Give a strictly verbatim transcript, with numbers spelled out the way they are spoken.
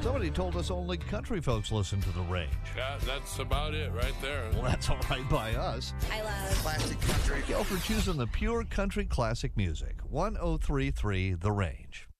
Somebody told us only country folks listen to The Range. Yeah, that's about it right there. Well, that's all right by us. I love Classic country. Go for choosing the pure country classic music. one oh three point three The Range.